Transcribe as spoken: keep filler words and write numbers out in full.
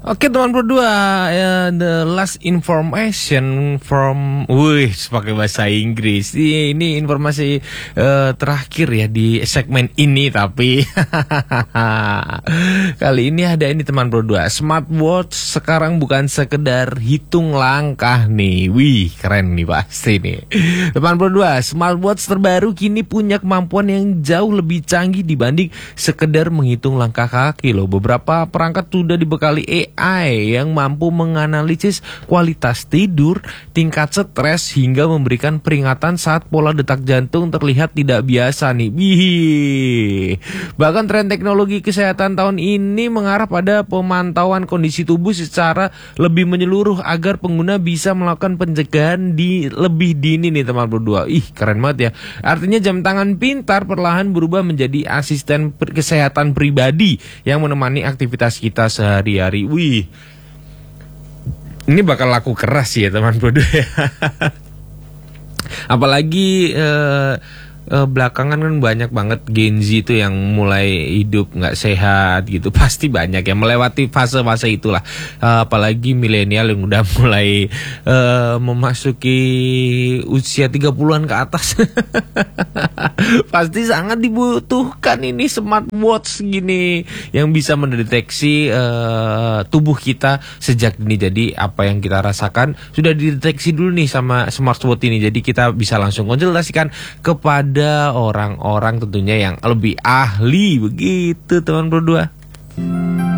Oke teman berdua, uh, the last information from, wih, pakai bahasa Inggris. Ini, ini informasi uh, terakhir ya di segmen ini, tapi kali ini ada ini teman berdua. Smartwatch sekarang bukan sekedar hitung langkah nih, wih, keren nih pasti nih. Teman berdua, smartwatch terbaru kini punya kemampuan yang jauh lebih canggih dibanding sekedar menghitung langkah kaki loh. Beberapa perangkat sudah dibekali A I yang mampu menganalisis kualitas tidur, tingkat stres, hingga memberikan peringatan saat pola detak jantung terlihat tidak biasa nih. Wih. Bahkan tren teknologi kesehatan tahun ini mengarah pada pemantauan kondisi tubuh secara lebih menyeluruh agar pengguna bisa melakukan pencegahan di lebih dini nih teman berdua. Ih, keren banget ya. Artinya jam tangan pintar perlahan berubah menjadi asisten kesehatan pribadi yang menemani aktivitas kita sehari-hari. Wih, ini bakal laku keras ya teman berdua ya. Apalagi eh, eh, belakangan kan banyak banget Gen Z itu yang mulai hidup nggak sehat gitu. Pasti banyak yang melewati fase-fase itulah. Eh, apalagi milenial yang udah mulai eh, memasuki usia tiga puluhan ke atas. Pasti sangat dibutuhkan ini smartwatch gini yang bisa mendeteksi uh, tubuh kita sejak dini. Jadi apa yang kita rasakan sudah dideteksi dulu nih sama smartwatch ini. Jadi kita bisa langsung konsultasikan kepada orang-orang tentunya yang lebih ahli begitu teman berdua.